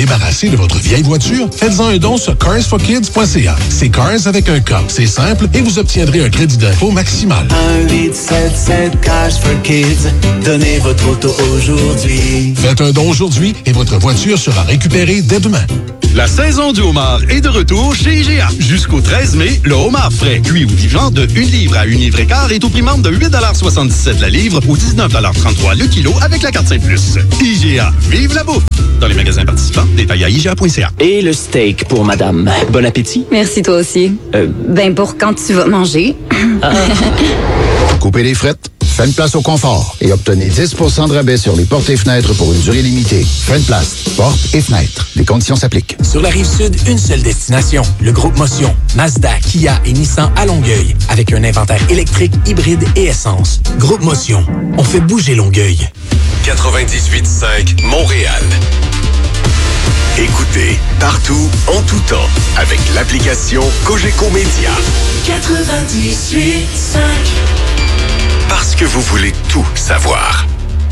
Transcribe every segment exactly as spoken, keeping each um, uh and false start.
débarrasser de votre vieille voiture? Faites-en un don sur cars for kids point c a. C'est Cars avec un K. C'est simple et vous obtiendrez un crédit d'impôt maximal. un huit sept sept Cars for Kids. Donnez votre auto aujourd'hui. Faites un don aujourd'hui et votre voiture sera récupérée dès demain. La saison du homard est de retour chez I G A. Jusqu'au treize mai, le homard frais, cuit ou vivant de une livre à une livre et quart est au prix membre de huit soixante-dix-sept la livre ou dix-neuf trente-trois le kilo avec la carte Saint Plus. I G A, vive la bouffe! Dans les magasins participants, détails à I G A point C A. Et le steak pour madame. Bon appétit. Merci, toi aussi. Euh, ben, pour quand tu vas manger. Ah. Coupez les frettes. Faites place au confort et obtenez dix pour cent de rabais sur les portes et fenêtres pour une durée limitée. Faites place. Portes et fenêtres. Les conditions s'appliquent. Sur la Rive-Sud, une seule destination. Le groupe Motion. Mazda, Kia et Nissan à Longueuil. Avec un inventaire électrique, hybride et essence. Groupe Motion. On fait bouger Longueuil. quatre-vingt-dix-huit cinq Montréal. Écoutez partout, en tout temps, avec l'application Cogeco Média. quatre-vingt-dix-huit cinq. Parce que vous voulez tout savoir.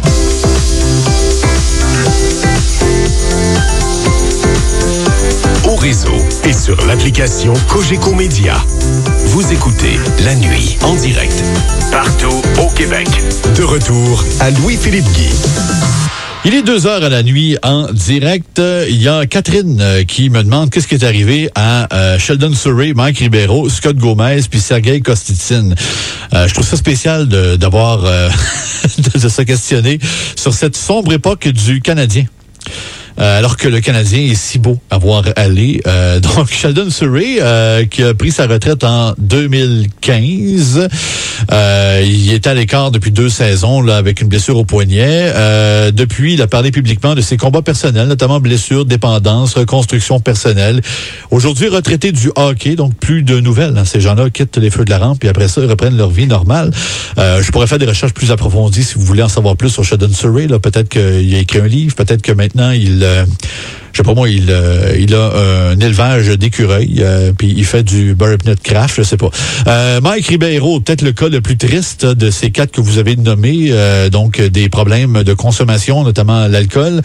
Au réseau et sur l'application Cogeco Média. Vous écoutez La Nuit en direct. Partout au Québec. De retour à Louis-Philippe Guy. Il est deux heures à la nuit en direct. Il y a Catherine euh, qui me demande qu'est-ce qui est arrivé à euh, Sheldon Surrey, Mike Ribeiro, Scott Gomez puis Sergei Kostitsyn. Euh, je trouve ça spécial de, d'avoir euh, de, de se questionner sur cette sombre époque du Canadien. Euh, alors que le Canadien est si beau à voir aller. Euh, donc, Sheldon Surrey, euh, qui a pris sa retraite en deux mille quinze. Euh, il était à l'écart depuis deux saisons là, avec une blessure au poignet. Euh, depuis, il a parlé publiquement de ses combats personnels, notamment blessures, dépendance, reconstruction personnelle. Aujourd'hui, retraité du hockey, donc plus de nouvelles. Hein. Ces gens-là quittent les feux de la rampe et après ça, ils reprennent leur vie normale. Euh, je pourrais faire des recherches plus approfondies si vous voulez en savoir plus sur Sheldon Surrey. Là. Peut-être qu'il a écrit un livre, peut-être que maintenant, il... Euh, je sais pas moi, il, euh, il a un élevage d'écureuils, euh, puis il fait du Burpnet Craft, je sais pas. Euh, Mike Ribeiro, peut-être le cas le plus triste de ces quatre que vous avez nommés, euh, donc des problèmes de consommation, notamment l'alcool.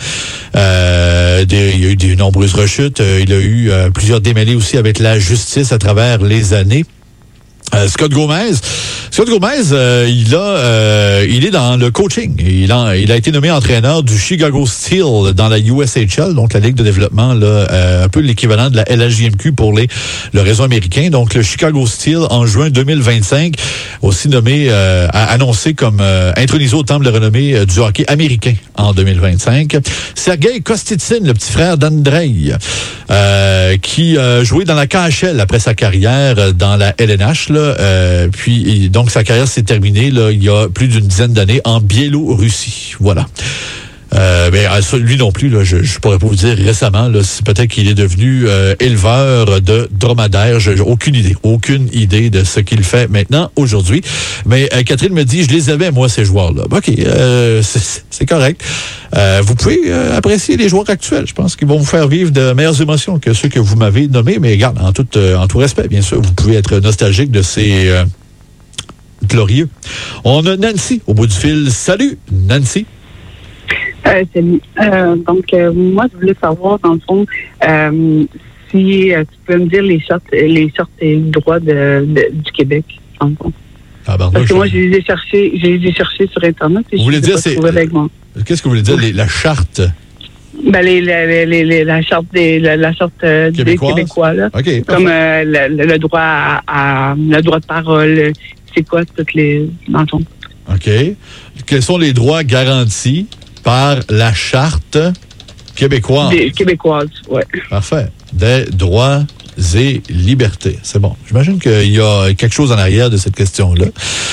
Euh, des, il y a eu de nombreuses rechutes. Euh, il a eu euh, plusieurs démêlés aussi avec la justice à travers les années. Euh, Scott Gomez, Scott Gomez, euh, il a, euh, il est dans le coaching. Il a, il a été nommé entraîneur du Chicago Steel dans la U S H L, donc la Ligue de développement, là, euh, un peu l'équivalent de la L H J M Q pour les le réseau américain. Donc le Chicago Steel en juin deux mille vingt-cinq, aussi nommé, euh, annoncé comme euh, intronisé au temple de renommée euh, du hockey américain en deux mille vingt-cinq. Sergei Kostitsyn, le petit frère d'Andrei, euh, qui euh, jouait dans la K H L après sa carrière dans la L N H. Là, euh, puis donc sa carrière s'est terminée là, il y a plus d'une dizaine d'années en Biélorussie. Voilà. Euh, mais lui non plus, là, je ne pourrais pas vous dire récemment, là, c'est peut-être qu'il est devenu euh, éleveur de dromadaires. J'ai aucune idée, aucune idée de ce qu'il fait maintenant, aujourd'hui. Mais euh, Catherine me dit, je les avais, moi, ces joueurs-là. OK, euh, c'est, c'est correct. Euh, vous pouvez euh, apprécier les joueurs actuels. Je pense qu'ils vont vous faire vivre de meilleures émotions que ceux que vous m'avez nommés. Mais regarde, en tout, euh, en tout respect, bien sûr, vous pouvez être nostalgique de ces euh, glorieux. On a Nancy au bout du fil. Salut, Nancy. Euh, salut. Euh, donc, euh, moi, je voulais savoir, dans le fond, euh, si euh, tu peux me dire les sortes, les sortes et les droits de, de, du Québec, dans le fond. Ah, ben, Parce que moi, je les ai cherchés, je les ai cherchés sur Internet. Et vous je voulez les ai dire, pas c'est. trouvés avec moi. Qu'est-ce que vous voulez dire, les, la charte? Ben, les, les, les, les, la charte des, la, la charte euh, des Québécois, là. Okay, comme euh, le, le droit à, à, le droit de parole, c'est quoi, toutes les, dans le fond. OK. Quels sont les droits garantis par la charte québécoise? Des québécoises, oui. Parfait. Des droits et libertés. C'est bon. J'imagine qu'il y a quelque chose en arrière de cette question-là.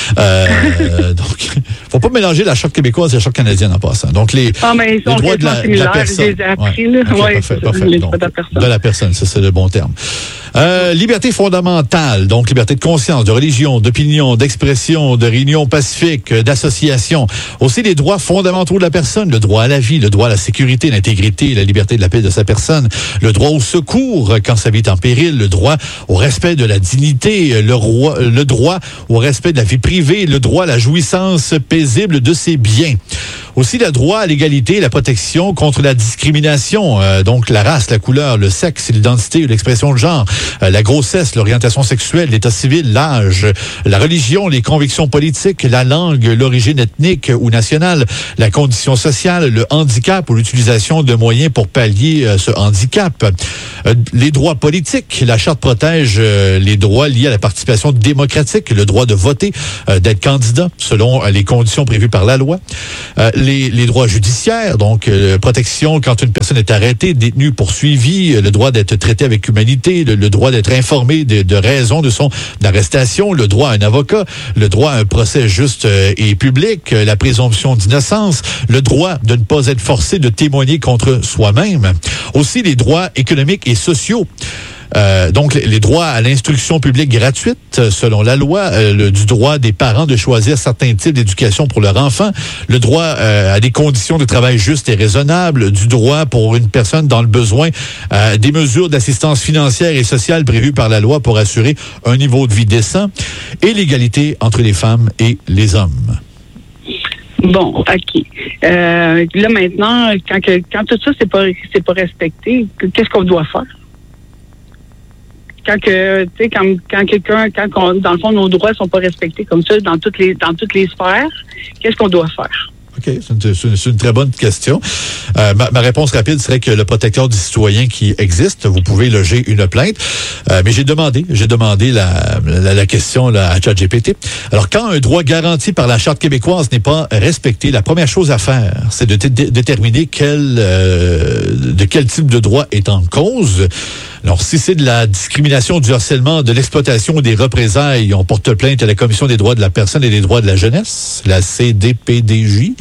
Euh, donc, faut pas mélanger la charte québécoise et la charte canadienne en passant. Donc, les, ah, mais ils sont les droits de la, de la personne. Je les ai appris, ouais. là. Okay, ouais, parfait, parfait. Les Donc, droits de la personne. de la personne, ça, c'est le bon terme. Euh, liberté fondamentale, donc liberté de conscience, de religion, d'opinion, d'expression, de réunion pacifique, d'association. Aussi les droits fondamentaux de la personne, le droit à la vie, le droit à la sécurité, l'intégrité, la liberté de la paix de sa personne, le droit au secours quand sa vie est en péril, péril, le droit au respect de la dignité, le, roi, le droit au respect de la vie privée, le droit à la jouissance paisible de ses biens. Aussi, le droit à l'égalité et la protection contre la discrimination, euh, donc la race, la couleur, le sexe, l'identité ou l'expression de genre, euh, la grossesse, l'orientation sexuelle, l'état civil, l'âge, la religion, les convictions politiques, la langue, l'origine ethnique ou nationale, la condition sociale, le handicap ou l'utilisation de moyens pour pallier euh, ce handicap. Euh, les droits politiques, la Charte protège euh, les droits liés à la participation démocratique, le droit de voter, euh, d'être candidat selon euh, les conditions prévues par la loi. Euh, Les, les droits judiciaires, donc euh, protection quand une personne est arrêtée, détenue, poursuivie, euh, le droit d'être traité avec humanité, le, le droit d'être informé de, de raison de son arrestation, le droit à un avocat, le droit à un procès juste euh, et public, euh, la présomption d'innocence, le droit de ne pas être forcé de témoigner contre soi-même. Aussi les droits économiques et sociaux. Euh, donc, les droits à l'instruction publique gratuite, selon la loi, euh, le, du droit des parents de choisir certains types d'éducation pour leur enfant, le droit euh, à des conditions de travail justes et raisonnables, du droit pour une personne dans le besoin, euh, des mesures d'assistance financière et sociale prévues par la loi pour assurer un niveau de vie décent, et l'égalité entre les femmes et les hommes. Bon, OK. Euh, là, maintenant, quand, que, quand tout ça, c'est pas, c'est pas respecté, qu'est-ce qu'on doit faire? Quand que, tu sais, quand, quand quelqu'un, quand on, dans le fond, nos droits sont pas respectés comme ça dans toutes les, dans toutes les sphères, qu'est-ce qu'on doit faire? OK, c'est une, c'est une, c'est une très bonne question. Euh, ma, ma réponse rapide serait que le protecteur du citoyen qui existe, vous pouvez loger une plainte. Euh, mais j'ai demandé, j'ai demandé la, la, la question là, à ChatGPT. Alors, quand un droit garanti par la Charte québécoise n'est pas respecté, la première chose à faire, c'est de dé- déterminer quel, euh, de quel type de droit est en cause. Alors, si c'est de la discrimination, du harcèlement, de l'exploitation ou des représailles, on porte plainte à la Commission des droits de la personne et des droits de la jeunesse, la C D P D J.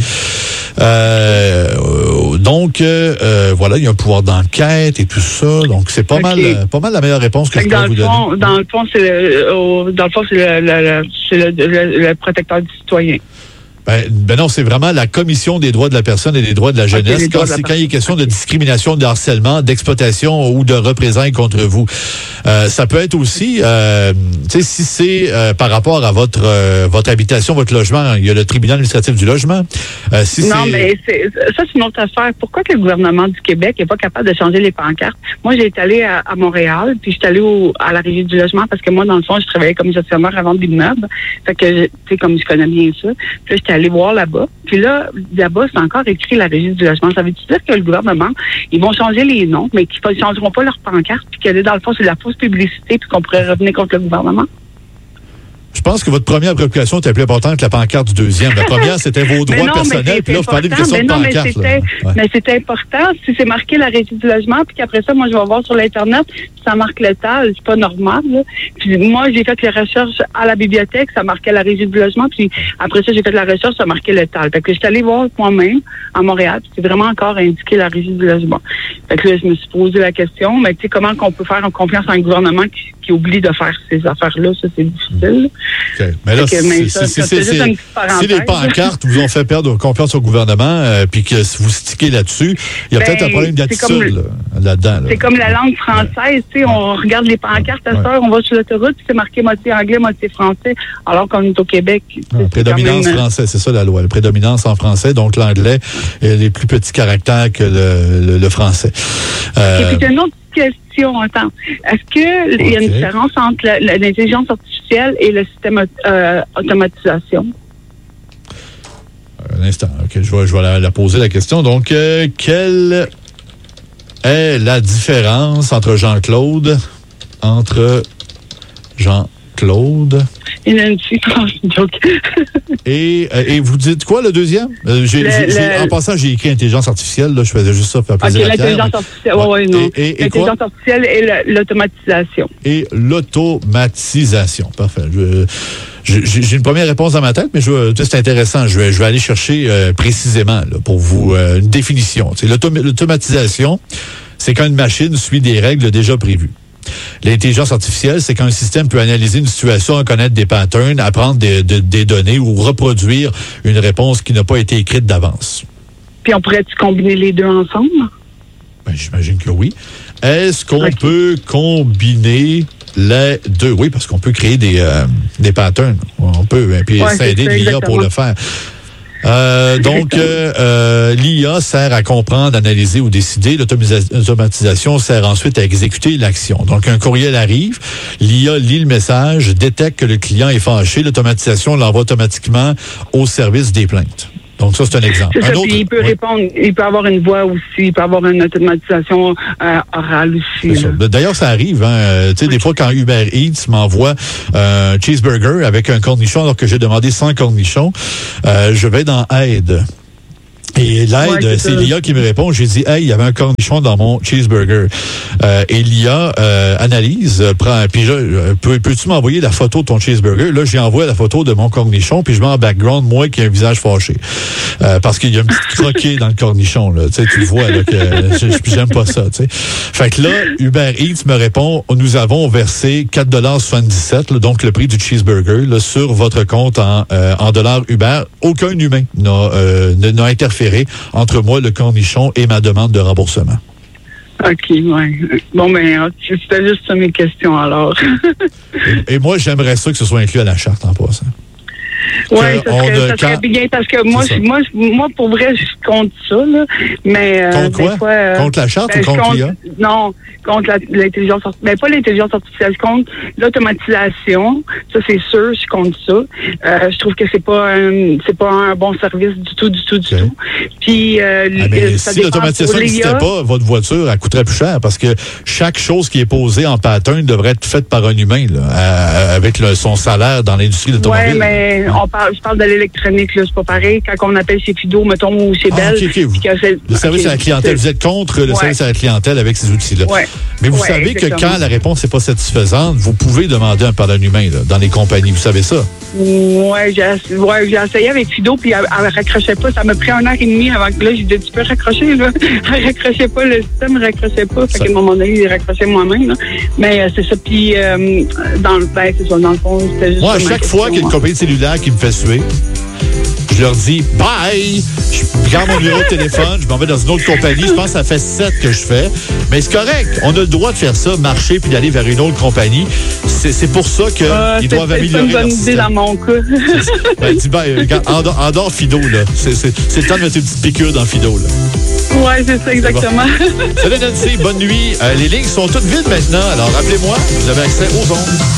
Euh, donc, euh, voilà, il y a un pouvoir d'enquête et tout ça. Donc, c'est pas okay. mal, pas mal la meilleure réponse que je peux vous fond, donner. Dans le fond, c'est le, au, dans le fond, c'est le, le, le, c'est le, le, le protecteur du citoyen. Ben, ben non, c'est vraiment la Commission des droits de la personne et des droits de la jeunesse. Okay, quand, c'est, quand il est question okay. de discrimination, de harcèlement, d'exploitation ou de représailles contre vous. Euh, ça peut être aussi, euh, tu sais, si c'est euh, par rapport à votre euh, votre habitation, votre logement, il y a le tribunal administratif du logement. Euh, si non, c'est... mais c'est, ça, c'est une autre affaire. Pourquoi que le gouvernement du Québec n'est pas capable de changer les pancartes? Moi, j'ai été allée à, à Montréal, puis je suis allée au, à la régie du logement parce que moi, dans le fond, je travaillais comme gestionnaire à vendre d'immeubles. Fait que, tu sais, comme je connais bien ça. Puis là, j'étais allée voir là-bas. Puis là, là-bas, c'est encore écrit la régie du logement. Ça veut dire que le gouvernement, ils vont changer les noms, mais qu'ils ne changeront pas leur pancarte, puis que dans le fond, c'est de la fausse publicité, puis qu'on pourrait revenir contre le gouvernement? Je pense que votre première préoccupation était plus importante que la pancarte du deuxième. La première, c'était vos droits non, personnels, puis là, vous parlez d'une question de non, pancarte. Mais c'était, ouais. mais c'était important. Si c'est marqué la régie du logement, puis qu'après ça, moi, je vais voir sur l'Internet, ça marque le T A L, c'est pas normal. Là. Puis moi, j'ai fait les recherches à la bibliothèque, ça marquait la régie du logement, puis après ça, j'ai fait la recherche, ça marquait le T A L. Fait que j'étais allée voir moi-même, à Montréal, puis c'est vraiment encore indiqué la régie du logement. Fait que là, je me suis posé la question, mais tu sais, comment qu'on peut faire confiance à un gouvernement qui, qui oublie de faire ces affaires-là, ça, c'est difficile. OK. Mais là, que, mais ça, si, ça, c'est, c'est, c'est, si les pancartes vous ont fait perdre confiance au gouvernement, euh, puis que vous stickez là-dessus, il y a ben, peut-être un problème d'attitude là, là-dedans. Là. C'est comme la langue française, tu sais, on regarde les pancartes à cette heure, on va sur l'autoroute, puis c'est marqué moitié anglais, moitié français, alors qu'on est au Québec. Ah, prédominance même... française, c'est ça la loi, la prédominance en français, donc l'anglais a les plus petits caractères que le, le, le français. Euh, Et puis, une autre question, attends. Est-ce qu'il okay. y a une différence entre la, la, l'intelligence artificielle et le système euh, automatisation? Un instant, OK, je vais, je vais la, la poser la question. Donc, euh, quelle est la différence entre Jean-Claude, entre Jean-Claude... Il y a une différence, joke. et, et vous dites quoi, le deuxième? Euh, j'ai, le, j'ai, le... En passant, j'ai écrit intelligence artificielle. Là, je faisais juste ça pour faire plaisir okay, à Pierre. L'intelligence artificielle, oui, ouais, non. Et, et, l'intelligence et artificielle et l'automatisation. Et l'automatisation. Parfait. Je, je, j'ai une première réponse dans ma tête, mais je, c'est intéressant. Je vais, je vais aller chercher euh, précisément là, pour vous euh, une définition. T'sais, l'autom- l'automatisation, c'est quand une machine suit des règles déjà prévues. L'intelligence artificielle, c'est quand un système peut analyser une situation, connaître des patterns, apprendre des, de, des données ou reproduire une réponse qui n'a pas été écrite d'avance. Puis on pourrait-tu combiner les deux ensemble? Ben, j'imagine que oui. Est-ce qu'on okay. peut combiner les deux? Oui, parce qu'on peut créer des, euh, des patterns. On peut, et puis ouais, s'aider de l'I A pour le faire. Euh, donc, euh, euh, l'I A sert à comprendre, analyser ou décider. L'automatisation sert ensuite à exécuter l'action. Donc, un courriel arrive, l'I A lit le message, détecte que le client est fâché, l'automatisation l'envoie automatiquement au service des plaintes. Donc, ça, c'est un exemple. C'est un ça, autre, puis il peut oui. répondre, il peut avoir une voix aussi, il peut avoir une automatisation euh, orale aussi. Ça. D'ailleurs, ça arrive. Hein. Tu sais, oui. Des fois, quand Uber Eats m'envoie un euh, cheeseburger avec un cornichon, alors que j'ai demandé sans cornichon, euh, je vais dans Aide. Et l'aide, ouais, c'est, c'est l'I A qui me répond. J'ai dit, hey, il y avait un cornichon dans mon cheeseburger. Euh, et l'I A euh, analyse, prend, puis je, peux, peux-tu m'envoyer la photo de ton cheeseburger? Là, j'ai envoyé la photo de mon cornichon, puis je mets en background, moi, qui ai un visage fâché. Euh, parce qu'il y a un petit croquet dans le cornichon, là. Tu sais, tu le vois, là, que j'aime pas ça, tu sais. Fait que là, Uber Eats me répond, nous avons versé quatre dollars soixante-dix-sept, là, donc le prix du cheeseburger, là, sur votre compte en, euh, en dollars Uber. Aucun humain n'a, euh, n'a interféré entre moi, le cornichon et ma demande de remboursement. OK, ouais. Bon, ben, c'était juste ça mes questions, alors. et, et moi, j'aimerais ça que ce soit inclus à la charte, en passant. Oui, ça serait, de, ça serait quand... bien, parce que moi, je, moi, moi, pour vrai, je compte ça, là, mais... Euh, contre quoi? Fois, euh, contre la charte ben, ou contre compte, l'I A? Non, contre la, l'intelligence artificielle. Ben, pas l'intelligence artificielle, je compte l'automatisation. Ça, c'est sûr, je compte ça. Euh, je trouve que c'est pas un, c'est pas un bon service du tout, du tout, du okay. tout. Puis, euh, ah, mais ça si l'automatisation n'existait pas, votre voiture, elle coûterait plus cher, parce que chaque chose qui est posée en pattern devrait être faite par un humain, là, à, avec le, son salaire dans l'industrie de l'automobile. Oui, mais on parle, je parle de l'électronique, là, c'est pas pareil. Quand on appelle chez Fido, mettons, ou chez Bell. Ah, okay, okay. Le service okay, à la clientèle, vous êtes contre le ouais. service à la clientèle avec ces outils-là. Ouais. Mais vous ouais, savez exactement. que quand la réponse n'est pas satisfaisante, vous pouvez demander un pardon humain là, dans les compagnies. Vous savez ça? Oui, j'ai, ouais, j'ai essayé avec Fido, puis elle, elle raccrochait pas. Ça m'a pris un heure et demie avant que là, j'ai dit, tu peux raccrocher, là. Elle raccrochait pas, le système ne raccrochait pas. Fait ça. qu'à un moment donné, il raccrochait moi-même, là. Mais euh, c'est ça. Puis, euh, dans, ben, c'est ça, dans le fond, c'était juste. Moi, à chaque fois qu'il y a une compagnie de cellulaire qui me fait suer, je leur dis bye, je garde mon numéro de téléphone, je m'en vais dans une autre compagnie. Je pense que ça fait sept que je fais. Mais c'est correct. On a le droit de faire ça, marcher puis d'aller vers une autre compagnie. C'est, c'est pour ça qu'ils euh, doivent améliorer. C'est pas une bonne idée dans mon cas. Ben, dis ben, regarde, en, en dehors Fido, là. C'est, c'est, c'est le temps de mettre une petite piqûre dans Fido, là. Oui, c'est ça, exactement. Bon. Salut Nancy, bonne nuit. Euh, les lignes sont toutes vides maintenant, alors rappelez-moi, vous avez accès aux ondes.